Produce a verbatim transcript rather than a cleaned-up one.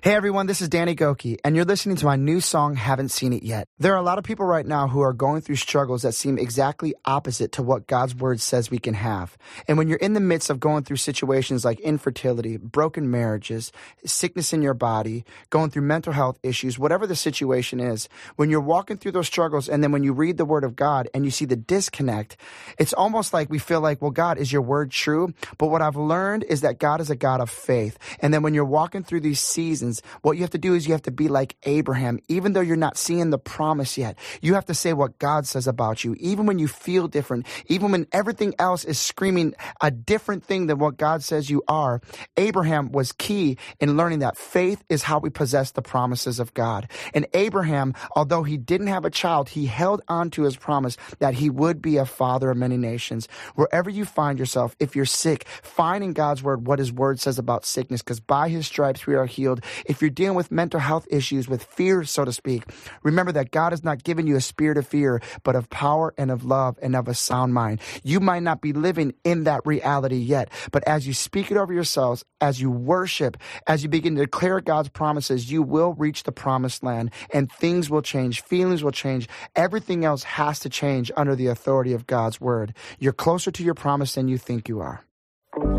Hey everyone, this is Danny Goki, and you're listening to my new song, Haven't Seen It Yet. There are a lot of people right now who are going through struggles that seem exactly opposite to what God's word says we can have. And when you're in the midst of going through situations like infertility, broken marriages, sickness in your body, going through mental health issues, whatever the situation is, when you're walking through those struggles and then when you read the word of God and you see the disconnect, it's almost like we feel like, well, God, is your word true? But what I've learned is that God is a God of faith. And then when you're walking through these seasons, what you have to do is you have to be like Abraham. Even though you're not seeing the promise yet, you have to say what God says about you. Even when you feel different, even when everything else is screaming a different thing than what God says you are, Abraham was key in learning that faith is how we possess the promises of God. And Abraham, although he didn't have a child, he held on to his promise that he would be a father of many nations. Wherever you find yourself, if you're sick, find in God's word what his word says about sickness, because by his stripes we are healed. If you're dealing with mental health issues, with fear, so to speak, remember that God has not given you a spirit of fear, but of power and of love and of a sound mind. You might not be living in that reality yet, but as you speak it over yourselves, as you worship, as you begin to declare God's promises, you will reach the promised land and things will change. Feelings will change. Everything else has to change under the authority of God's word. You're closer to your promise than you think you are.